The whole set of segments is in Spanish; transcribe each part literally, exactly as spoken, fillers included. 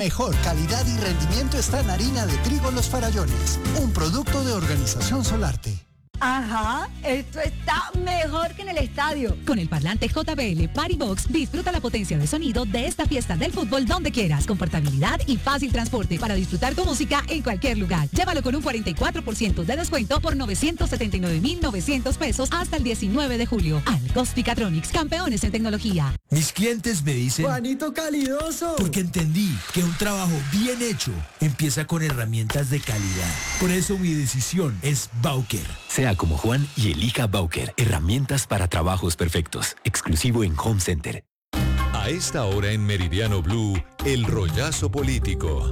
Mejor calidad y rendimiento está en harina de trigo Los Farallones, un producto de Organización Solarte. Ajá, esto está mejor que en el estadio. Con el parlante J B L Party Box, disfruta la potencia de sonido de esta fiesta del fútbol donde quieras, con portabilidad y fácil transporte para disfrutar tu música en cualquier lugar. Llévalo con un cuarenta y cuatro por ciento de descuento por novecientos setenta y nueve mil novecientos pesos hasta el diecinueve de julio. Alcos Picatronics, campeones en tecnología. Mis clientes me dicen... ¡Juanito Calidoso! Porque entendí que un trabajo bien hecho empieza con herramientas de calidad. Por eso mi decisión es Bauker. Sea como Juan y elija Bauker. Herramientas para trabajos perfectos. Exclusivo en Home Center. A esta hora en Meridiano Blue, el rollazo político.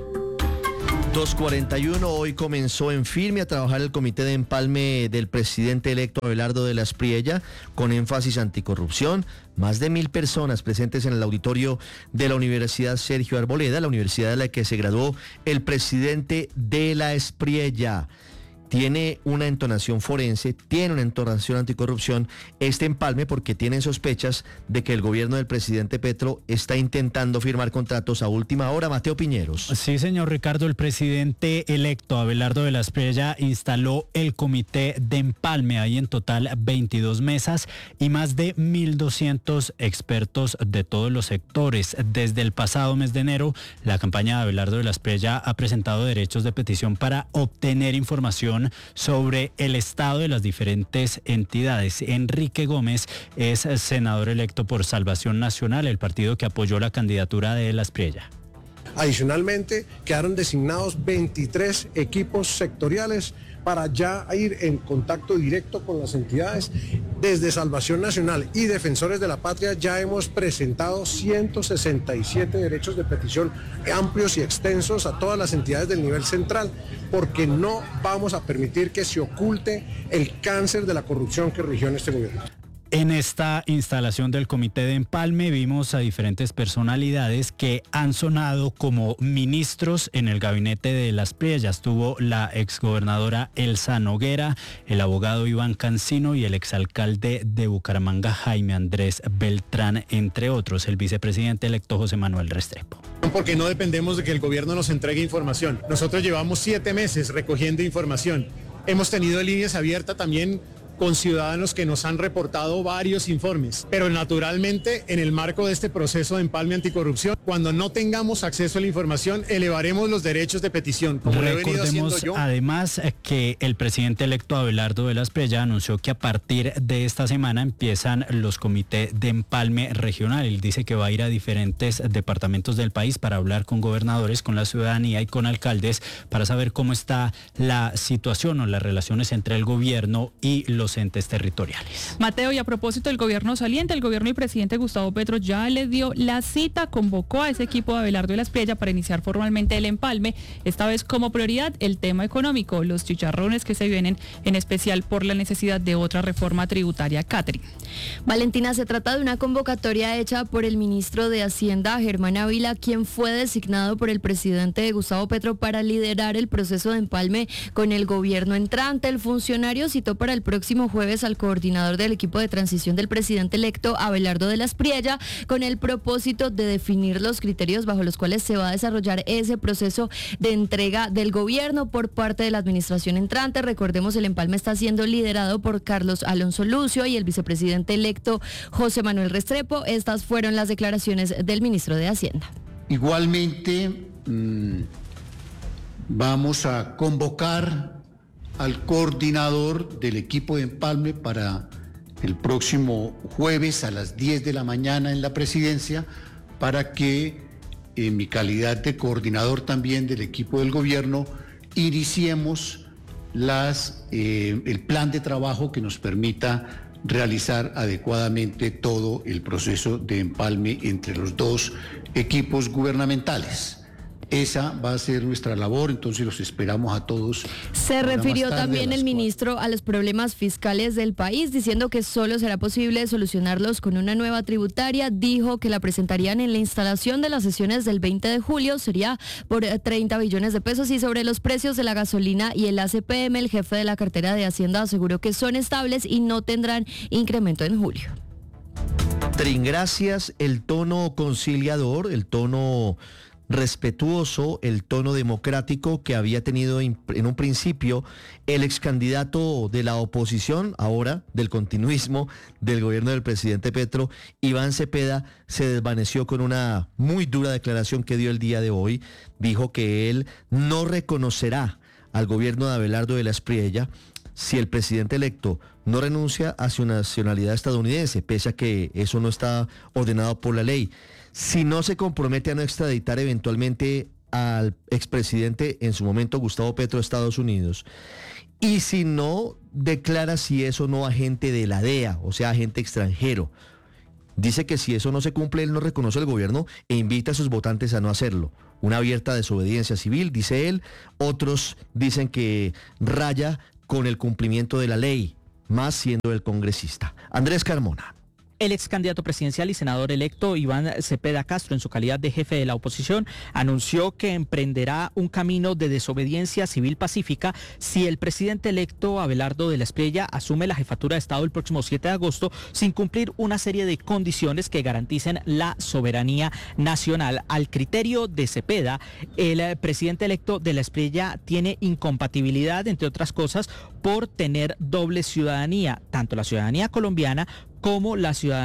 dos cuarenta y uno, hoy comenzó en firme a trabajar el comité de empalme del presidente electo Abelardo de la Espriella, con énfasis anticorrupción. Más de mil personas presentes en el auditorio de la Universidad Sergio Arboleda, la universidad de la que se graduó el presidente de la Espriella. Tiene una entonación forense, tiene una entonación anticorrupción, este empalme, porque tienen sospechas de que el gobierno del presidente Petro está intentando firmar contratos a última hora. Mateo Piñeros. Sí, señor Ricardo, el presidente electo Abelardo de la Espriella instaló el comité de empalme. Hay en total veintidós mesas y más de mil doscientos expertos de todos los sectores. Desde el pasado mes de enero, la campaña de Abelardo de la Espriella ha presentado derechos de petición para obtener información sobre el estado de las diferentes entidades. Enrique Gómez es senador electo por Salvación Nacional, el partido que apoyó la candidatura de la Espriella. Adicionalmente, quedaron designados veintitrés equipos sectoriales para ya ir en contacto directo con las entidades. Desde Salvación Nacional y Defensores de la Patria ya hemos presentado ciento sesenta y siete derechos de petición amplios y extensos a todas las entidades del nivel central, porque no vamos a permitir que se oculte el cáncer de la corrupción que rigió en este gobierno. En esta instalación del comité de empalme vimos a diferentes personalidades que han sonado como ministros en el gabinete de la Espriella. Estuvo la exgobernadora Elsa Noguera, el abogado Iván Cancino y el exalcalde de Bucaramanga Jaime Andrés Beltrán, entre otros, el vicepresidente electo José Manuel Restrepo. Porque no dependemos de que el gobierno nos entregue información. Nosotros llevamos siete meses recogiendo información. Hemos tenido líneas abiertas también con ciudadanos que nos han reportado varios informes, pero naturalmente en el marco de este proceso de empalme anticorrupción, cuando no tengamos acceso a la información, elevaremos los derechos de petición, como lo he venido haciendo yo. Además que el presidente electo Abelardo de la Espriella anunció que a partir de esta semana empiezan los comités de empalme regional. Él dice que va a ir a diferentes departamentos del país para hablar con gobernadores, con la ciudadanía y con alcaldes para saber cómo está la situación o las relaciones entre el gobierno y los entes territoriales. Mateo, y a propósito del gobierno saliente, el gobierno y presidente Gustavo Petro ya le dio la cita, convocó a ese equipo de Abelardo de la Espriella para iniciar formalmente el empalme, esta vez como prioridad el tema económico, los chicharrones que se vienen, en especial por la necesidad de otra reforma tributaria. Catherine. Valentina, se trata de una convocatoria hecha por el ministro de Hacienda, Germán Ávila, quien fue designado por el presidente Gustavo Petro para liderar el proceso de empalme con el gobierno entrante. El funcionario citó para el próximo jueves al coordinador del equipo de transición del presidente electo, Abelardo de la Espriella, con el propósito de definir los criterios bajo los cuales se va a desarrollar ese proceso de entrega del gobierno por parte de la administración entrante. Recordemos, el empalme está siendo liderado por Carlos Alonso Lucio y el vicepresidente electo José Manuel Restrepo. Estas fueron las declaraciones del ministro de Hacienda. Igualmente, mmm, vamos a convocar al coordinador del equipo de empalme para el próximo jueves a las diez de la mañana en la presidencia, para que en mi calidad de coordinador también del equipo del gobierno iniciemos las, eh, el plan de trabajo que nos permita realizar adecuadamente todo el proceso de empalme entre los dos equipos gubernamentales. Esa va a ser nuestra labor, entonces los esperamos a todos. Se refirió también el ministro a los problemas fiscales del país, diciendo que solo será posible solucionarlos con una nueva tributaria. Dijo que la presentarían en la instalación de las sesiones del veinte de julio, sería por treinta billones de pesos. Y sobre los precios de la gasolina y el A C P M, el jefe de la cartera de Hacienda aseguró que son estables y no tendrán incremento en julio. Trin, gracias. El tono conciliador, el tono respetuoso el tono democrático que había tenido en un principio el ex candidato de la oposición, ahora del continuismo del gobierno del presidente Petro, Iván Cepeda, se desvaneció con una muy dura declaración que dio el día de hoy. Dijo que él no reconocerá al gobierno de Abelardo de la Espriella si el presidente electo no renuncia a su nacionalidad estadounidense, pese a que eso no está ordenado por la ley. Si no se compromete a no extraditar eventualmente al expresidente en su momento Gustavo Petro de Estados Unidos, y si no declara si es o no agente de la D E A, o sea, agente extranjero. Dice que si eso no se cumple, él no reconoce al gobierno e invita a sus votantes a no hacerlo. Una abierta desobediencia civil, dice él. Otros dicen que raya con el cumplimiento de la ley, más siendo el congresista. Andrés Carmona. El ex candidato presidencial y senador electo Iván Cepeda Castro, en su calidad de jefe de la oposición, anunció que emprenderá un camino de desobediencia civil pacífica si el presidente electo Abelardo de la Espriella asume la jefatura de Estado el próximo siete de agosto sin cumplir una serie de condiciones que garanticen la soberanía nacional. Al criterio de Cepeda, el presidente electo de la Espriella tiene incompatibilidad, entre otras cosas, por tener doble ciudadanía, tanto la ciudadanía colombiana como la ciudadanía